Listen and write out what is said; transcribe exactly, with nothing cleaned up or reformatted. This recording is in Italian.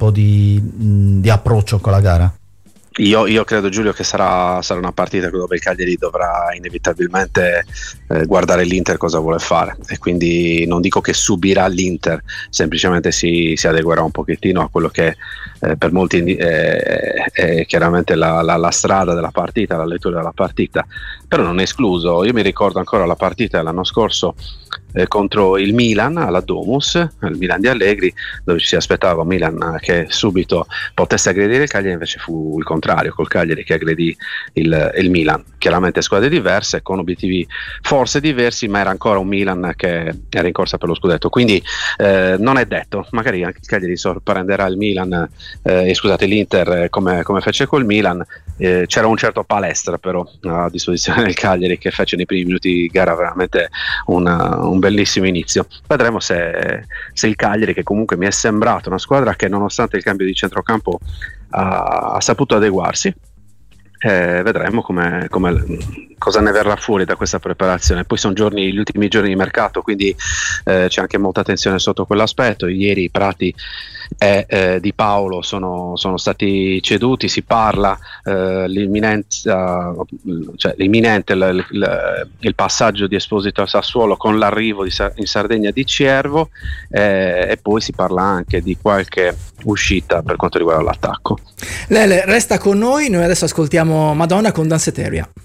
tipo di, di approccio con la gara? Io, io credo, Giulio, che sarà, sarà una partita dove il Cagliari dovrà inevitabilmente eh, guardare l'Inter cosa vuole fare, e quindi non dico che subirà l'Inter, semplicemente si, si adeguerà un pochettino a quello che eh, per molti eh, è chiaramente la, la, la strada della partita, la lettura della partita, però non è escluso. Io mi ricordo ancora la partita dell'anno scorso eh, contro il Milan alla Domus, il Milan di Allegri, dove ci si aspettava un Milan che subito potesse aggredire il Cagliari, invece fu il contrario, col Cagliari che aggredì il, il Milan. Chiaramente squadre diverse, con obiettivi forse diversi, ma era ancora un Milan che era in corsa per lo scudetto, quindi eh, non è detto, magari anche il Cagliari sorprenderà il Milan, eh, scusate l'Inter eh, come, come fece col Milan. Eh, c'era un certo Palestra però a disposizione del Cagliari, che fece nei primi minuti di gara veramente una, un bellissimo inizio. Vedremo se, se il Cagliari, che comunque mi è sembrato una squadra che nonostante il cambio di centrocampo ha, ha saputo adeguarsi, eh, vedremo come, come, cosa ne verrà fuori da questa preparazione. Poi sono giorni, gli ultimi giorni di mercato, quindi eh, c'è anche molta attenzione sotto quell'aspetto. Ieri Prati e eh, Di Paolo sono, sono stati ceduti, si parla eh, l'imminenza, cioè l'imminente il, il, il passaggio di Esposito a Sassuolo con l'arrivo di, in Sardegna di Ciervo, eh, e poi si parla anche di qualche uscita per quanto riguarda l'attacco. Lele, resta con noi, noi adesso ascoltiamo Madonna con Danceteria.